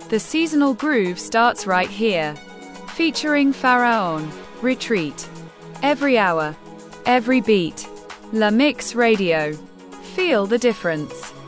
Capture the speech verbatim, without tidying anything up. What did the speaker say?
The seasonal groove starts right here. Featuring Pharaon. Retreat. Every hour. Every beat. La Mix Radio. Feel the difference.